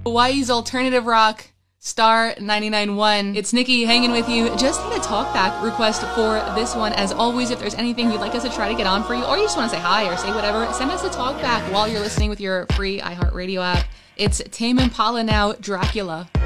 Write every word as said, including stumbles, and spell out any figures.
Hawaii's alternative rock, Star ninety-nine point one. It's Nikki hanging with you. Just hit a talkback request for this one. As always, if there's anything you'd like us to try to get on for you, or you just want to say hi or say whatever, send us a talkback while you're listening with your free iHeartRadio app. It's Tame Impala now, Dracula.